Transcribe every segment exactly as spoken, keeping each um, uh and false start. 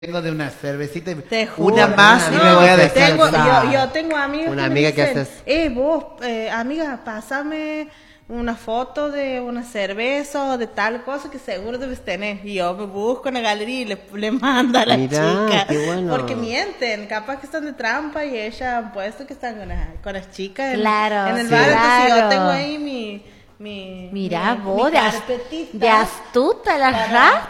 Tengo de una cervecita y Te juro, una más no, y me voy a tengo, descansar. yo, yo tengo amigas Una que amiga me que dicen, haces- eh, vos, eh, amiga, pásame una foto de una cerveza o de tal cosa que seguro debes tener. Y yo me busco en la galería y le, le mando a la Mirá, chica. qué bueno. Porque mienten, capaz que están de trampa y ella han puesto que están con las, con las chicas en, Claro, en el sí. bar. Entonces yo Claro. tengo ahí mi... Mi, Mirá mi, vos, mi de, as- carpetita de astuta la para-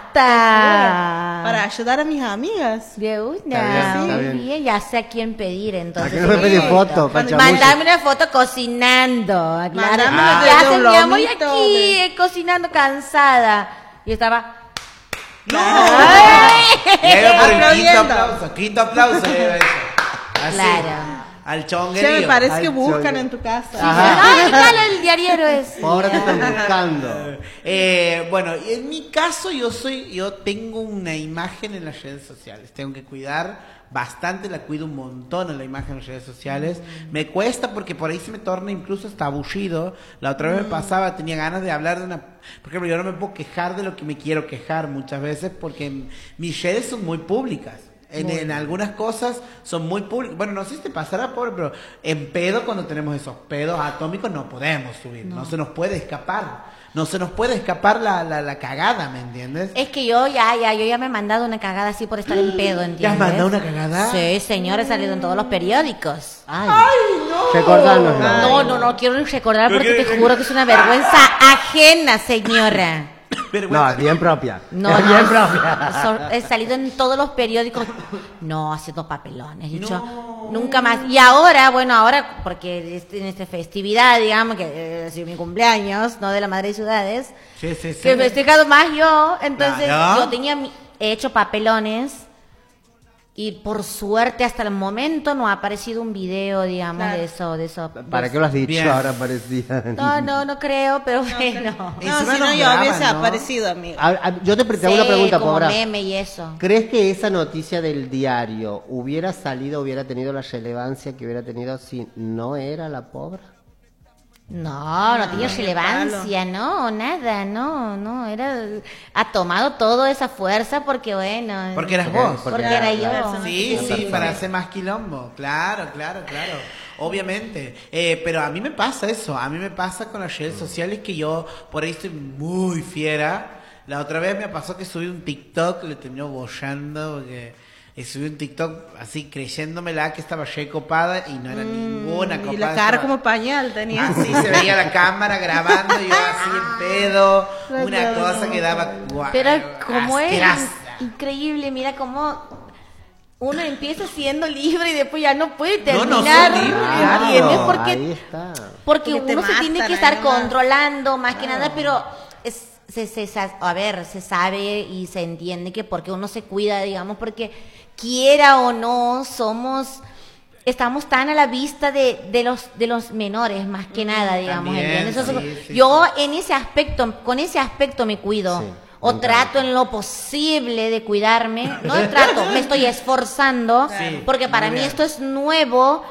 rata. para ayudar a mis amigas. De una, Está bien, está muy bien. bien, ya sé a quién pedir entonces. ¿A qué no me Sí. pedís foto, Cuando- Pachamuchi? Mandame una foto cocinando. Claro. Mandame Ah, de- ¿qué de haces, un mi amor? Y lomito aquí, de- eh, cocinando cansada. Y estaba... Y ahí va por el quinto Aplaudiendo. aplauso, quinto aplauso. eh, eso. Así, Claro. al Che, chonguerío. me parece Ay, que buscan yo- en tu casa. Ay, dale, el diariero es. Ahora te están buscando. Eh, bueno, y en mi caso yo soy, yo tengo una imagen en las redes sociales. Tengo que cuidar bastante, la cuido un montón en la imagen en las redes sociales. Me cuesta porque por ahí se me torna incluso hasta aburrido. La otra vez me pasaba, tenía ganas de hablar de una... Por ejemplo, yo no me puedo quejar de lo que me quiero quejar muchas veces porque mis redes son muy públicas. En, en algunas cosas son muy públicas. Bueno, no sé si te pasará, pobre, pero en pedo, cuando tenemos esos pedos atómicos, no podemos subir. No, se nos puede escapar. No se nos puede escapar la, la, la cagada, ¿me entiendes? Es que yo ya, ya, yo ya me he mandado una cagada así por estar en pedo, ¿entiendes? ¿Te has mandado una cagada? Sí, señor, he salido en todos los periódicos. Ay, no. Recordárnoslo. No, no, no quiero recordar porque te juro que es una vergüenza ajena, señora. Vergüenza. No, es bien propia. No, es no, bien propia. so- he salido en todos los periódicos. No, haciendo papelones. He dicho, nunca más. Y ahora, bueno, ahora, porque este- en esta festividad, digamos, que eh, ha sido mi cumpleaños, no de la Madre de Ciudades, Sí, sí, sí. que he festejado más yo, entonces Claro. yo tenía mi- he hecho papelones. Y por suerte hasta el momento no ha aparecido un video, digamos, Claro. de eso, de eso. ¿Para qué lo has dicho? Bien. Ahora parecía. No, no, no creo, pero bueno. No, Encima si no nos yo graban, hubiese ¿no? aparecido, amigo. A- a- yo te pre- te hago Sí, una pregunta, como Pobra. meme y eso. ¿Crees que esa noticia del diario hubiera salido, hubiera tenido la relevancia que hubiera tenido si no era la Pobra? No, no tenía qué relevancia, no, nada, no, no, era, ha tomado toda esa fuerza porque bueno. Porque eras Porque- vos. porque porque era era- yo. Sí, sí, Perfecto. para hacer más quilombo. Claro, claro, claro. Obviamente. Eh, pero a mí me pasa eso. A mí me pasa con las redes sociales que yo por ahí estoy muy fiera. La otra vez me pasó que subí un TikTok, le terminó bollando porque eh, subí un TikTok así creyéndomela que estaba re copada y no era ninguna copada. Y la cara estaba- como pañal tenía. Así se veía la cámara grabando y yo así en pedo. Una cosa que daba... guau, Pero como es asquerosa. increíble, mira cómo uno empieza siendo libre y después ya no puede No, no terminar. soy libre, Claro, ¿entiendes? Porque ahí está. Porque Porque te uno se tiene matan que ahí estar nomás. controlando más que nada, pero es, se, se, sa- a ver, se sabe y se entiende que porque uno se cuida, digamos, porque quiera o no, somos, estamos tan a la vista de, de los de los menores más que nada, digamos, También, ¿entiendes? Eso- sí, sí, yo en ese aspecto, con ese aspecto me cuido. Sí, O me trato en lo posible de cuidarme, no trato, me estoy esforzando, Sí, porque para muy mí bien. esto es nuevo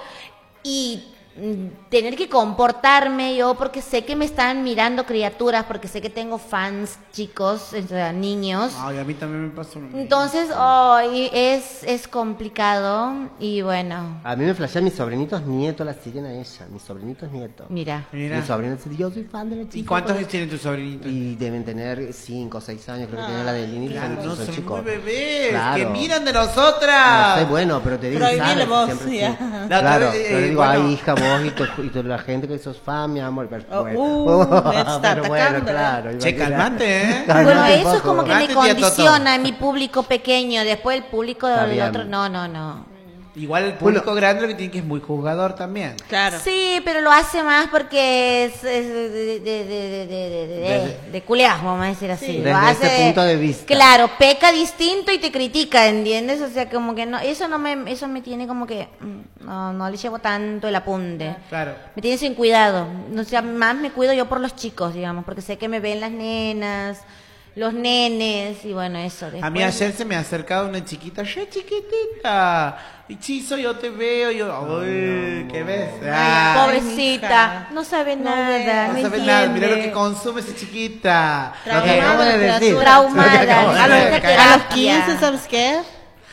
y mm, tener que comportarme yo porque sé que me están mirando criaturas, porque sé que tengo fans chicos, o sea, niños. Ay, a mí también me pasó lo mismo. Entonces, ay, es, es complicado y bueno, A mí me flashean mis sobrinitos nietos, la siguen a ella. Mis sobrinitos nietos. mira. Mira. Mis sobrinos, yo soy fan de la chica. ¿Y cuántos años tienen tus sobrinitos? Y deben tener cinco o seis años, creo que tiene la de Lini. Claro, son, no son son chicos. muy bebés, Claro. que miran de No nosotras. sé, bueno, pero te digo, Prohibile ¿sabes? vos, Siempre ya. sí. La otra Claro, vez, yo le eh, digo, bueno. ay, hija, vos y, tu- y tu- la gente que sos fan, mi amor. Pero, Oh, bueno. uh, ya te está Pero bueno, atacando, ¿eh? claro. Che, imagínate. calmate, ¿eh? Bueno, Calmate un eso es poco. como que me Calmate, tía Toto. condiciona mi público pequeño, después el público Está del bien. otro, no, no, no. Igual el público grande lo que tiene que es muy jugador también. Claro. Sí, pero lo hace más porque es, es de, de, de, de, de, de, de, Desde- de culeas, vamos a decir así. Sí. Lo Desde hace, ese punto de vista. Claro, peca distinto y te critica, ¿entiendes? O sea, como que no, eso no me, eso me tiene como que, mm, no, no le llevo tanto el apunte. Claro. Me tiene sin cuidado. O sea, más me cuido yo por los chicos, digamos, porque sé que me ven las nenas, los nenes, y bueno, eso. A mí después- ayer se me ha acercado una chiquita, ¡re chiquitita! Y chizo, yo te veo, yo, ¡ay, qué ves! Ah, Pobrecita, hija. no sabe No nada, ve, no, no sabes nada, mira lo que entiende. consume esa chiquita. Lo que acabo de decir. Traumada, Lo que acabo de a los- decir. a los A los quince, ¿sabes qué?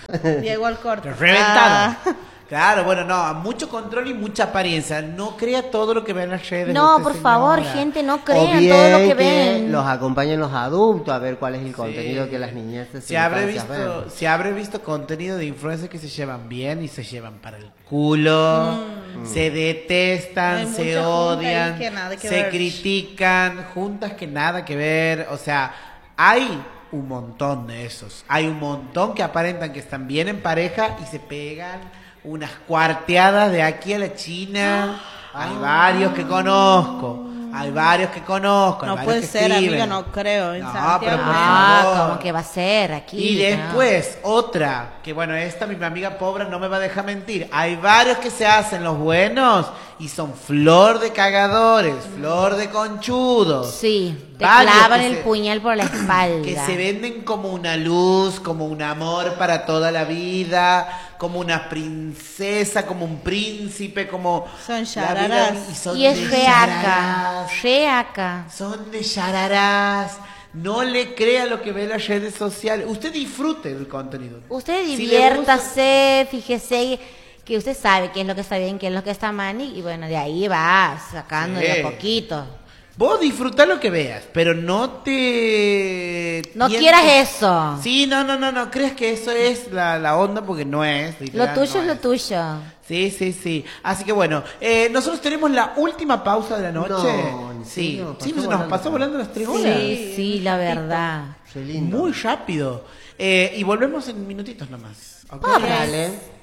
Llegó al corte. Reventado. Ah. Claro, bueno, no, mucho control y mucha apariencia. No crea todo lo que ve en las redes. No, usted, por señora. favor, gente, no O crean bien todo lo que ven. los acompañen los adultos a ver cuál es el contenido que las niñeces Si habré infancias visto, ven. si habré visto contenido de influencers que se llevan bien y se llevan para el culo, se Hay detestan, mucha se junta odian, ahí que nada que se ver. critican, juntas que nada que ver, o sea, hay un montón de esos, hay un montón que aparentan que están bien en pareja y se pegan unas cuarteadas de aquí a la China. Hay varios que conozco. Hay varios que conozco. hay No varios puede que ser, escriben. amiga, no creo. En No, Santiago, pero por Ah, favor. como que va a ser aquí. Y ¿no? después, otra, que bueno, esta mi amiga pobre no me va a dejar mentir. Hay varios que se hacen los buenos y son flor de cagadores, flor de conchudos. Sí, te Varios clavan que el se- puñal por la espalda. Que se venden como una luz, como un amor para toda la vida, como una princesa, como un príncipe, como... Son la vida- yararás. Y, son Y es de reaca, yararás. reaca. Son de yararás. No le crea lo que ve en las redes sociales. Usted disfrute del contenido. Usted Si le diviértase, fíjese que usted sabe qué es lo que está bien, qué es lo que está mal, y y bueno, de ahí va sacando de Sí. a poquito. Vos disfrutá lo que veas, pero no te... No tientes- quieras eso. Sí, no, no, no, no creas que eso es la, la onda porque no es. Lo literal, tuyo no es lo tuyo. Sí, sí, sí. Así que bueno, eh, nosotros tenemos la última pausa de la noche. No, ¿en sí, serio? sí, Pasó nos volando. pasó volando las tres horas. Sí, sí, la verdad. Qué lindo. Muy rápido. Eh, y volvemos en minutitos nomás. ¿ok? Dale.